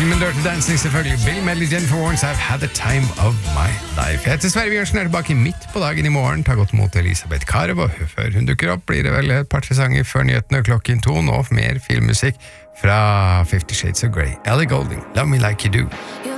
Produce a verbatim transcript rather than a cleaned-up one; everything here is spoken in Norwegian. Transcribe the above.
filmen Dirty Dancing, selvfølgelig. Bill Medley, Jennifer Warnes, I've had the time of my life. Jeg heter Sverre Bjørnsen, er tilbake midt på dagen i morgen. Ta godt mot Elisabeth Karev, og før hun dukker opp, blir det vel et par-tre sanger før nyhetene klokken to, og mer filmmusikk fra Fifty Shades of Grey. Ellie Goulding, Love Me Like You Do.